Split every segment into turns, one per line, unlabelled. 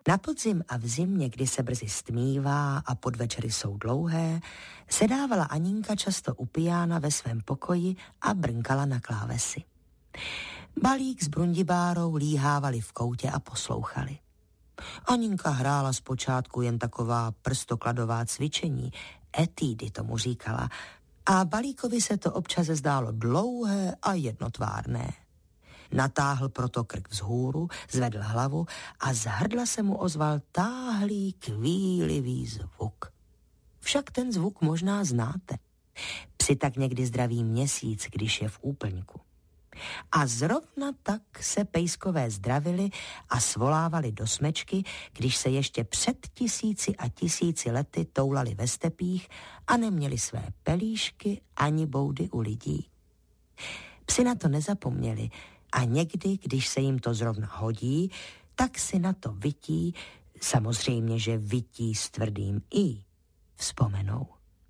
Na podzim a v zimě, kdy se brzy stmívá a podvečery jsou dlouhé, sedávala Aninka často u piána ve svém pokoji a brnkala na klávesi. Balík s Brundibárou líhávali v koutě a poslouchali. Aninka hrála zpočátku jen taková prstokladová cvičení, etídy tomu říkala, a Balíkovi se to občas zdálo dlouhé a jednotvárné. Natáhl proto krk vzhůru, zvedl hlavu a z hrdla se mu ozval táhlý, kvílivý zvuk. Však ten zvuk možná znáte. Psi tak někdy zdraví měsíc, když je v úplňku. A zrovna tak se pejskové zdravili a svolávali do smečky, když se ještě před 1000 a 1000 lety toulali ve stepích a neměli své pelíšky ani boudy u lidí. Psi na to nezapomněli a někdy, když se jim to zrovna hodí, tak si na to vytí, samozřejmě, že vytí s tvrdým i, vzpomenou.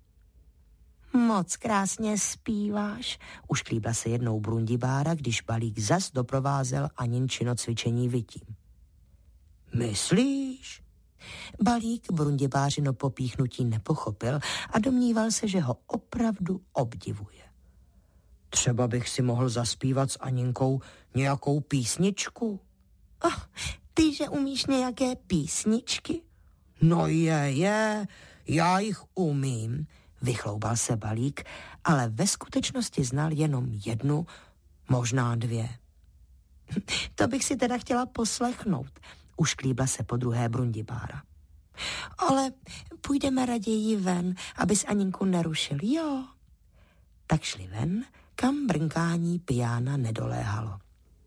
Moc krásně zpíváš, ušklíbla se jednou Brundibára, když Balík zas doprovázel Aninčino cvičení vytím. Myslíš? Balík Brundibářino popíchnutí nepochopil a domníval se, že ho opravdu obdivuje. Třeba bych si mohl zaspívat s Aninkou nějakou písničku. Ty, že umíš nějaké písničky? No já jich umím, vychloubal se Balík, ale ve skutečnosti znal jenom jednu, možná 2. To bych si teda chtěla poslechnout, ušklíbla se podruhé Brundibára. Ale půjdeme raději ven, abys Aninku nerušil, jo? Tak šli ven, kam brnkání piána nedoléhalo.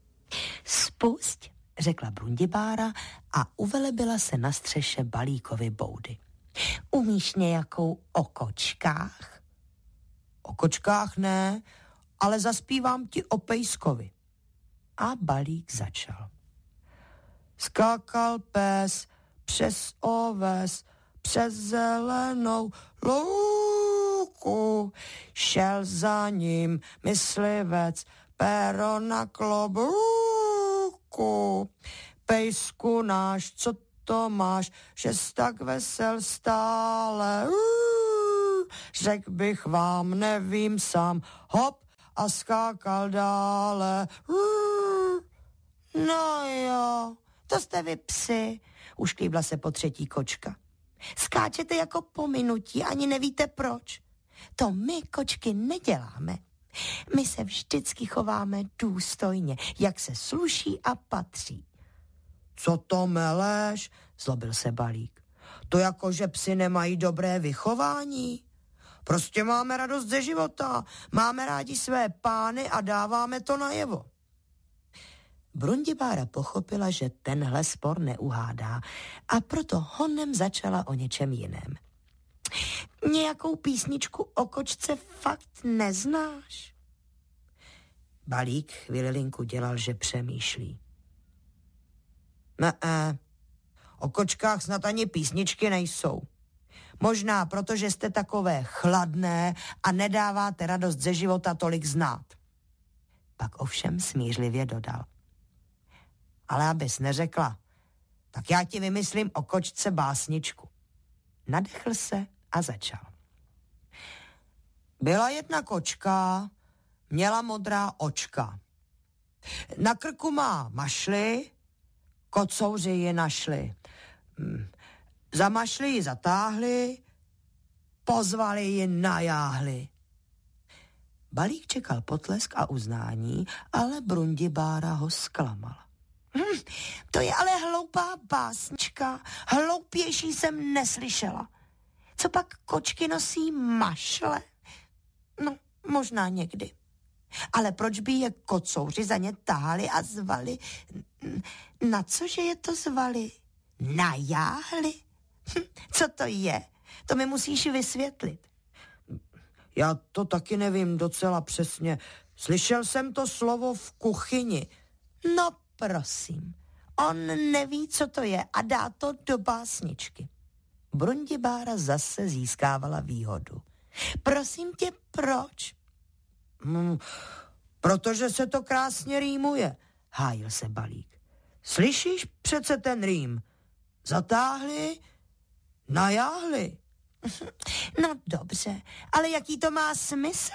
Spusť, řekla Brundibára a uvelebila se na střeše Balíkovy boudy. Umíš nějakou o kočkách? O kočkách ne, ale zaspívám ti o pejskovi. A Balík začal. Skákal pes přes oves, přes zelenou louku, šel za ním myslivec, péro na klobouku. Pejsku náš, co to máš, že jsi tak vesel stále? Řekl bych vám, nevím sám, hop a skákal dále. No jo, to jste vy psi, ušklíbla se po třetí kočka. Skáčete jako po minutí, ani nevíte proč. To my, kočky, neděláme. My se vždycky chováme důstojně, jak se sluší a patří. Co to meleš? Zlobil se Balík. To jako, že psi nemají dobré vychování? Prostě máme radost ze života, máme rádi své pány a dáváme to najevo. Brundibára pochopila, že tenhle spor neuhádá a proto honem začala o něčem jiném. Nějakou písničku o kočce fakt neznáš? Balík chvilinku dělal, že přemýšlí. O kočkách snad ani písničky nejsou. Možná, protože jste takové chladné a nedáváte radost ze života tolik znát. Pak ovšem smířlivě dodal. Ale abys neřekla, tak já ti vymyslím o kočce básničku. Nadechl se a začal. Byla jedna kočka, měla modrá očka. Na krku má mašly, kocouři ji našli. Za mašly ji zatáhli, pozvali ji najáhli. Balík čekal potlesk a uznání, ale Brundibára ho zklamala. To je ale hloupá básnička, hloupější jsem neslyšela. Co pak kočky nosí mašle? No, možná někdy. Ale proč by je kocouři za ně tahali a zvali? Na cože je to zvali? Najáhli? Co to je? To mi musíš vysvětlit. Já to taky nevím docela přesně. Slyšel jsem to slovo v kuchyni. No prosím, on neví, co to je a dá to do básničky. Brundibára zase získávala výhodu. Prosím tě, proč? Protože se to krásně rýmuje, hájil se Balík. Slyšíš přece ten rým?
Zatáhli, najáhli.
No dobře, ale jaký to má smysl?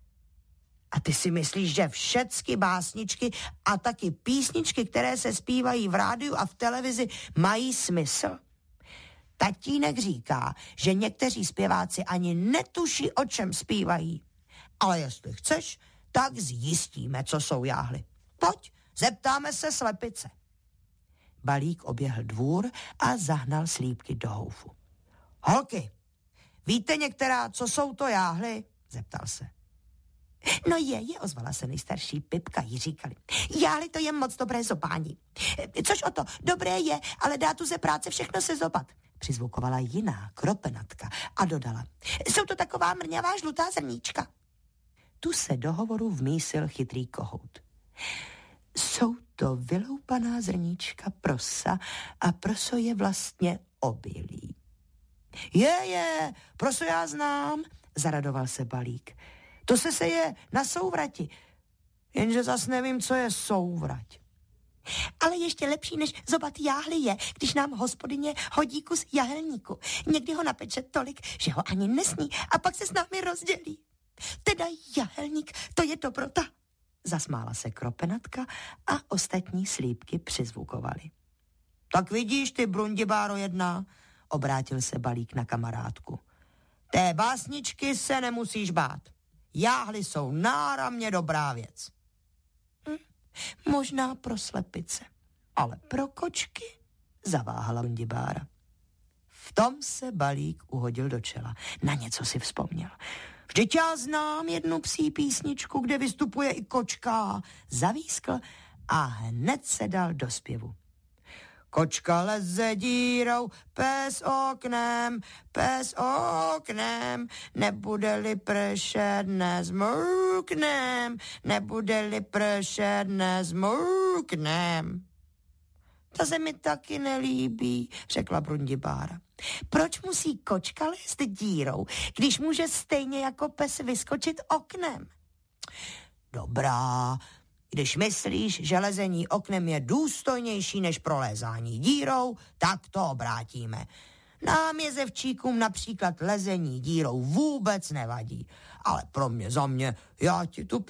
A ty si myslíš, že všecky básničky a taky písničky, které se zpívají v rádiu a v televizi, mají smysl? Tatínek říká, že někteří zpěváci ani netuší, o čem zpívají. Ale jestli chceš, tak zjistíme, co jsou jáhly. Pojď, zeptáme se slepice.
Balík oběhl dvůr a zahnal slípky do houfu.
Holky, víte některá, co jsou to jáhly? Zeptal se.
No ozvala se nejstarší Pipka, jí říkali. Jáhly, to je moc dobré zobání. Což o to, dobré je, ale dá tu ze práce všechno se zobat. Přizvukovala jiná, Kropenatka, a dodala. Jsou to taková mrňavá žlutá zrníčka. Tu se do hovoru vmísil chytrý kohout. Jsou to vyloupaná zrníčka prosa a proso je vlastně obilí.
Je, proso já znám, zaradoval se Balík. To se seje na souvrati, jenže zas nevím, co je souvrať.
Ale ještě lepší než zobat jáhly je, když nám hospodyně hodí kus jahelníku. Někdy ho napeče tolik, že ho ani nesní a pak se s námi rozdělí. Teda jahelník, to je dobrota. Zasmála se Kropenatka a ostatní slípky přizvukovali.
Tak vidíš ty, Brundibáro jedna, obrátil se Balík na kamarádku. Té básničky se nemusíš bát. Jáhly jsou náramně dobrá věc.
Možná pro slepice, ale pro kočky, zaváhala Brundibára. V tom se Balík uhodil do čela. Na něco si vzpomněl.
Vždyť já znám jednu psí písničku, kde vystupuje i kočka.
Zavískl a hned se dal do zpěvu.
Kočka leze dírou, pes oknem, nebude-li pršet, nezmurknem, nebude-li pršet, nezmurknem.
To se mi taky nelíbí, řekla Brundibára. Proč musí kočka lézt dírou, když může stejně jako pes vyskočit oknem?
Dobrá, když myslíš, že lezení oknem je důstojnější než prolézání dírou, tak to obrátíme. Nám jezevčíkům například lezení dírou vůbec nevadí, ale za mě, já ti tu